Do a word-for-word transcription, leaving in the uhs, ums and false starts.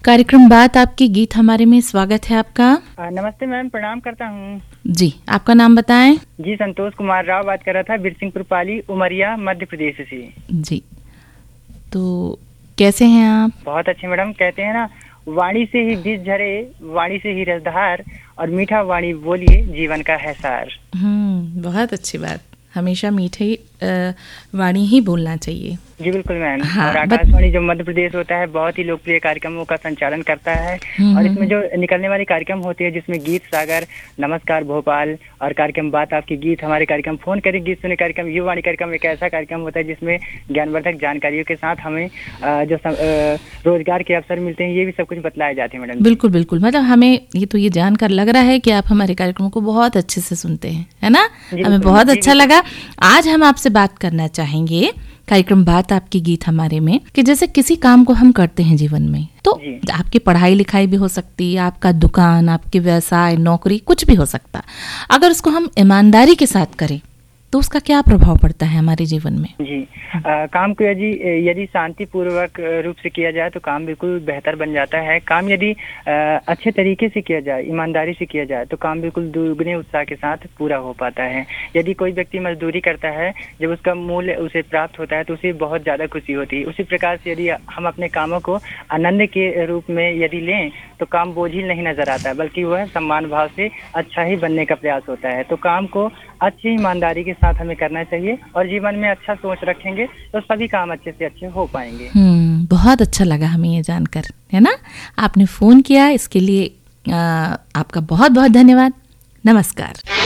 कार्यक्रम बात आपके गीत हमारे में स्वागत है आपका। नमस्ते मैम, प्रणाम करता हूँ जी। आपका नाम बताएं। जी, संतोष कुमार राव बात कर रहा था, बिरसिंहपुर पाली, उमरिया, मध्य प्रदेश से। जी, तो कैसे हैं आप? बहुत अच्छे मैडम। कहते हैं ना, वाणी से ही बीज झरे, वाणी से ही रसधार, और मीठा वाणी बोलिए जीवन का है सार। हम्म बहुत अच्छी बात। हमेशा मीठे वाणी ही बोलना चाहिए। जी बिल्कुल मैम। हाँ, और आकाशवाणी जो मध्य प्रदेश होता है बहुत ही लोकप्रिय कार्यक्रमों का संचालन करता है, और इसमें जो निकलने वाली कार्यक्रम होती है जिसमें गीत सागर, नमस्कार भोपाल और कार्यक्रम बात आपकी गीत हमारे कार्यक्रम, फोन करें गीत सुने कार्यक्रम, युवाणी कार्यक्रम एक ऐसा कार्यक्रम होता है जिसमें ज्ञानवर्धक जानकारियों के साथ हमें जो रोजगार के अवसर मिलते हैं, ये भी सब कुछ बतलाए जाते हैं मैडम। बिल्कुल बिल्कुल, मतलब हमें ये तो ये जानकर लग रहा है कि आप हमारे कार्यक्रमों को बहुत अच्छे से सुनते हैं, है ना? हमें बहुत अच्छा लगा। आज हम आपसे बात करना चाहेंगे कार्यक्रम बात आपकी गीत हमारे में कि जैसे किसी काम को हम करते हैं जीवन में, तो आपकी पढ़ाई लिखाई भी हो सकती है, आपका दुकान, आपके व्यवसाय, नौकरी, कुछ भी हो सकता। अगर उसको हम ईमानदारी के साथ करें तो उसका क्या प्रभाव पड़ता है हमारे जीवन में? जी, आ, काम को यदि यदि शांतिपूर्वक रूप से किया जाए तो काम बिल्कुल बेहतर बन जाता है। काम यदि आ, अच्छे तरीके से किया जाए, ईमानदारी से किया जाए, तो काम बिल्कुल दुगने उत्साह के साथ पूरा हो पाता है। यदि कोई व्यक्ति मजदूरी करता है, जब उसका मूल्य उसे प्राप्त होता है तो उसे बहुत ज़्यादा खुशी होती है। उसी प्रकार से यदि हम अपने कामों को आनंद के रूप में यदि लें तो काम बोझिल नहीं नजर आता, बल्कि वह सम्मान भाव से अच्छा ही बनने का प्रयास होता है। तो काम को अच्छी ईमानदारी के साथ हमें करना चाहिए, और जीवन में अच्छा सोच रखेंगे तो सभी काम अच्छे से अच्छे हो पाएंगे। हम्म बहुत अच्छा लगा हमें ये जानकर, है ना? आपने फोन किया, इसके लिए आ, आपका बहुत बहुत धन्यवाद। नमस्कार।